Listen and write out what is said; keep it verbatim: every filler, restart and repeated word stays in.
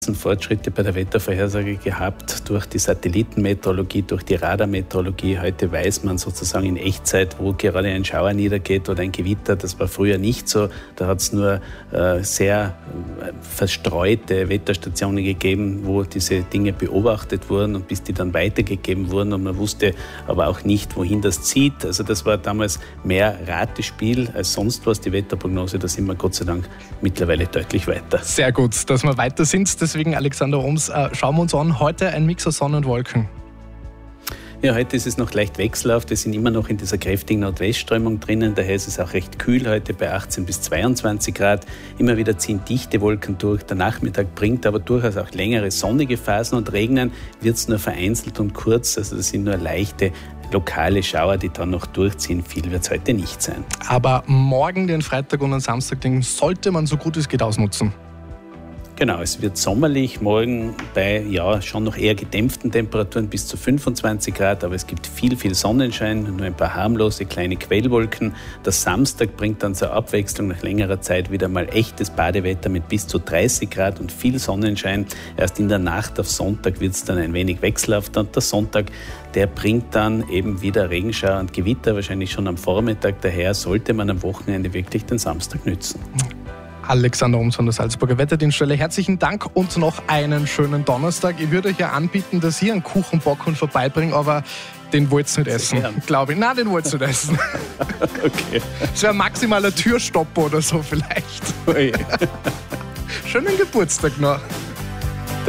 Fortschritte bei der Wettervorhersage gehabt durch die Satellitenmeteorologie, durch die Radarmeteorologie. Heute weiß man sozusagen in Echtzeit, wo gerade ein Schauer niedergeht oder ein Gewitter. Das war früher nicht so. Da hat es nur äh, sehr äh, verstreute Wetterstationen gegeben, wo diese Dinge beobachtet wurden und bis die dann weitergegeben wurden. Und man wusste aber auch nicht, wohin das zieht. Also das war damals mehr Ratespiel als sonst was, die Wetterprognose. Da sind wir Gott sei Dank mittlerweile deutlich weiter. Sehr gut, dass wir weiter sind. Deswegen, Alexander Ohms, äh, schauen wir uns an. Heute ein Mix aus Sonne und Wolken. Ja, heute ist es noch leicht wechselhaft. Wir sind immer noch in dieser kräftigen Nordwestströmung drinnen. Daher ist es auch recht kühl heute bei achtzehn bis zweiundzwanzig Grad. Immer wieder ziehen dichte Wolken durch. Der Nachmittag bringt aber durchaus auch längere sonnige Phasen und regnen wird es nur vereinzelt und kurz. Also das sind nur leichte lokale Schauer, die dann noch durchziehen. Viel wird es heute nicht sein. Aber morgen, den Freitag und den Samstag, den sollte man so gut es geht ausnutzen. Genau, es wird sommerlich, morgen bei ja schon noch eher gedämpften Temperaturen bis zu fünfundzwanzig Grad, aber es gibt viel, viel Sonnenschein, nur ein paar harmlose kleine Quellwolken. Der Samstag bringt dann zur Abwechslung nach längerer Zeit wieder mal echtes Badewetter mit bis zu dreißig Grad und viel Sonnenschein. Erst in der Nacht auf Sonntag wird es dann ein wenig wechselhafter und der Sonntag, der bringt dann eben wieder Regenschauer und Gewitter, wahrscheinlich schon am Vormittag. Daher sollte man am Wochenende wirklich den Samstag nützen. Alexander Ohms von der Salzburger Wetterdienststelle. Herzlichen Dank und noch einen schönen Donnerstag. Ich würde euch ja anbieten, dass ihr einen Kuchen backen und vorbeibringt, aber den wollt ihr nicht essen, glaube ich. Nein, den wollt ihr nicht essen. Okay. Es wäre maximal ein Türstopper oder so vielleicht. Ui. Schönen Geburtstag noch.